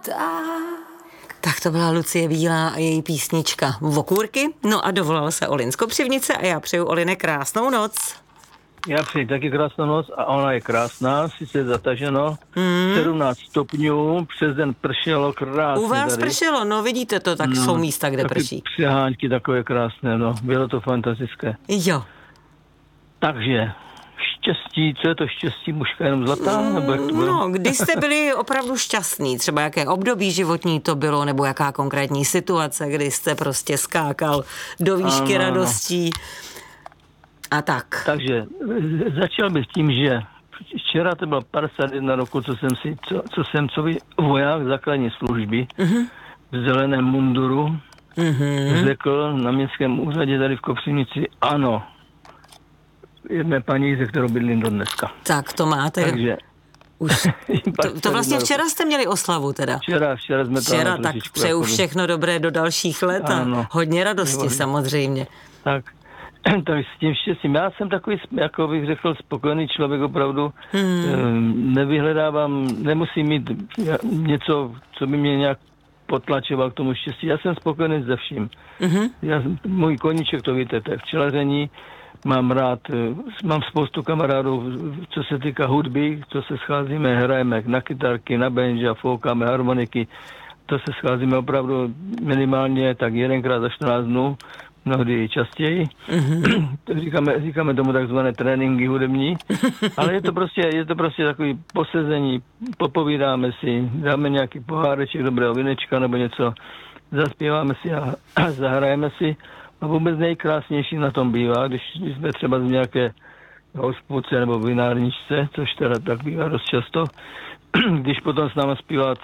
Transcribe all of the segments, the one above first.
Tak to byla Lucie Bílá a její písnička Vokůrky. No a dovolala se Olin z Kopřivnice a já přeju Oline krásnou noc. Já přeji taky krásnou noc a ona je krásná, sice je zataženo, 17 stupňů, přes den pršelo krásně. U vás tady pršelo, no vidíte to, tak jsou místa, kde prší. Přehánky takové krásné, no, bylo to fantastické. Jo. Takže štěstí, co je to štěstí, mužka jenom zlatá? Nebo jak to bylo? No, kdy jste byli opravdu šťastný, třeba jaké období životní to bylo, nebo jaká konkrétní situace, kdy jste prostě skákal do výšky radostí a tak. Takže začal bych tím, že včera to bylo 51 roku, co jsem voják základní služby v zeleném munduru řekl na městském úřadě tady v Kopřivnici ano. Jedné paní, ze kterou bydlím do dneska. Tak to máte. Takže už. To vlastně včera jste měli oslavu teda. Včera jsme to. Včera, tak přeju všechno dobré do dalších let a hodně radosti samozřejmě. Tak s tím štěstím. Já jsem takový, jako bych řekl, spokojený člověk opravdu. Nevyhledávám, nemusím mít něco, co by mě nějak potlačoval k tomu štěstí. Já jsem spokojený se vším. Můj koníček, to víte, to je včelaření. Mám rád, mám spoustu kamarádů, co se týká hudby, co se scházíme, hrajeme na kytarky, na banjo, foukáme harmoniky. To se scházíme opravdu minimálně tak 1krát za 14 dnů, mnohdy častěji. Říkáme tomu takzvané tréninky hudební, ale je to prostě takový posezení, popovídáme si, dáme nějaký poháreček dobrého vinečka nebo něco, zaspíváme si a zahrajeme si. A vůbec nejkrásnější na tom bývá, když jsme třeba v nějaké hospodce nebo vinárničce, což teda tak bývá dost často, když potom s námi zpívá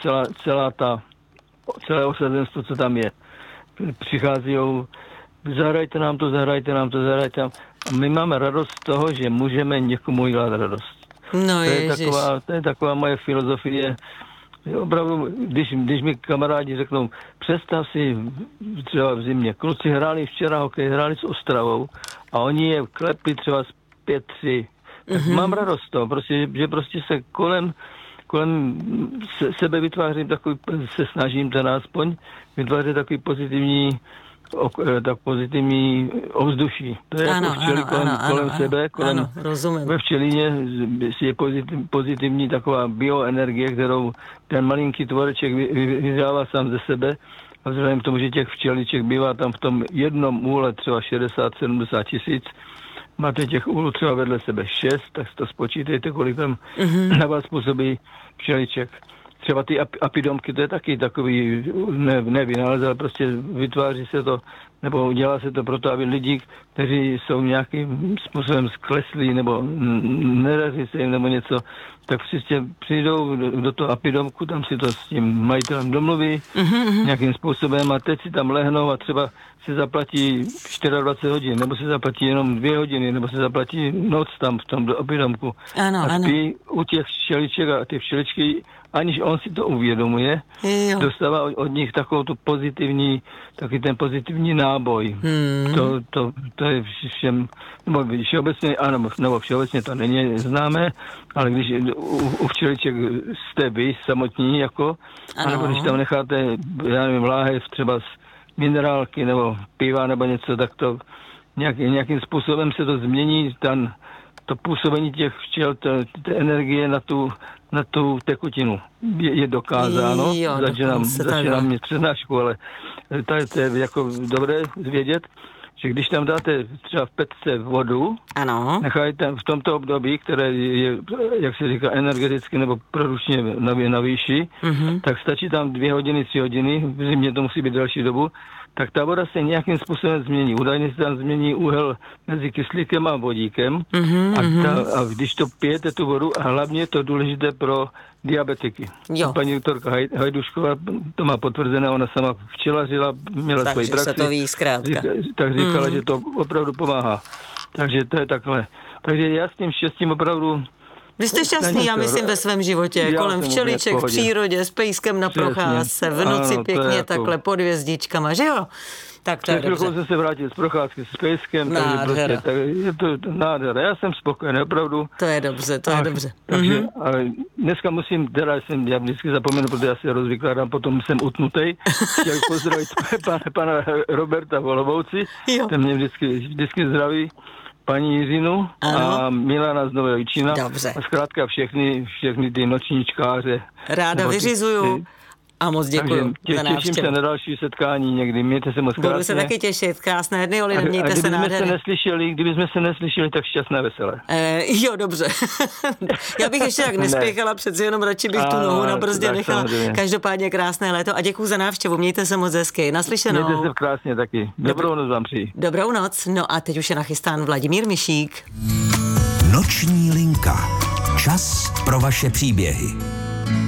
celé osazenstvo, co tam je. Přichází, zahrajte nám to. A my máme radost z toho, že můžeme někomu dělat radost. No to je taková moje filozofie. Opravdu, když mi kamarádi řeknou, představ si třeba v zimě, kluci hráli včera hokej, hráli s Ostravou a oni je klepli třeba z 5-3. Tak mám radost z toho, že prostě se kolem sebe vytvářím takový, se snažím teda aspoň vytvářet takový pozitivní ovzduší. To je jako včely kolem sebe, ve včelině je pozitivní taková bioenergie, kterou ten malinký tvoreček vydává sám ze sebe a vzhledem k tomu, že těch včeliček bývá tam v tom jednom úle třeba 60-70 tisíc, máte těch úlů třeba vedle sebe 6, tak si to spočítejte, kolik tam na vás působí včeliček. Třeba ty apidomky, to je taky takový nevynález, ale prostě vytváří se to, nebo dělá se to proto, aby lidi, kteří jsou nějakým způsobem skleslí, nebo nedaří se jim, nebo něco, tak prostě přijdou do toho apidomku, tam si to s tím majitelem domluví nějakým způsobem a teď si tam lehnou a třeba si zaplatí 24 hodin, nebo si zaplatí jenom 2 hodiny, nebo si zaplatí noc tam v tom apidomku. A spí u těch včeliček a ty včeličky, aniž on si to uvědomuje, dostává od nich takovou tu taky ten pozitivní náboj. To je všem, nebo všeobecně, ano, nebo všeobecně to není známé, ale když u včeliček jste vy samotní, anebo když tam necháte, já nevím, láhev třeba z minerálky nebo piva nebo něco, tak to nějakým způsobem se to změní, to působení těch včel, té energie na tu tekutinu je dokázáno. Začínám mít přednášku, ale to je jako dobré vědět, že když tam dáte třeba v petce vodu, nechajte v tomto období, které je, jak se říká, energeticky nebo produkčně na výši, tak stačí tam 2 hodiny, 3 hodiny, v zimě to musí být další dobu, tak ta voda se nějakým způsobem změní. Údajně se tam změní úhel mezi kyslíkem a vodíkem a když to pijete tu vodu, a hlavně je to důležité pro diabetiky. Paní doktorka Hajdušková to má potvrzené, ona sama včelařila, měla svoji praxi. Takže se to ví zkrátka. Tak říkala, že to opravdu pomáhá. Takže to je takhle. Takže já s tím štěstím opravdu... Vy jste šťastný, já myslím, ve svém životě, kolem včeliček, v přírodě, s pejskem na procházce, v noci pěkně takhle pod hvězdičkama, že jo? Tak to je dobře. jsem se vrátil z procházky s pejskem, takže prostě, tak je to nádhera. Já jsem spokojený, opravdu. To je dobře, to je dobře. Takže, ale dneska musím, já vždycky zapomenu, protože já si rozvykládám, potom jsem utnutej. Chtěl pozdravit pana Roberta v Olomouci, ten mě vždycky zdraví, paní Jiřinu a Milana z Nového Jičína. Dobře. A zkrátka všechny ty nočníčkáře. Ráda vyřizuju. A moc děkuju za návštěvu. Těším se na další setkání někdy. Mějte se moc krásně. Budu se taky těšit. Krásné dny, Oli, mějte se nádherně. Kdybychom se neslyšeli, tak šťastné, veselé. Jo, dobře. Já bych ještě tak nespěchala, přeci jenom radši bych tu nohu na brzdě nechala. Každopádně krásné léto a děkuju za návštěvu. Mějte se moc hezky. Naslyšenou. Mějte se krásně taky. Dobrou noc vám přeji. Dobrou noc. No a teď už je nachystán Vladimír Mišík. Noční linka. Čas pro vaše příběhy.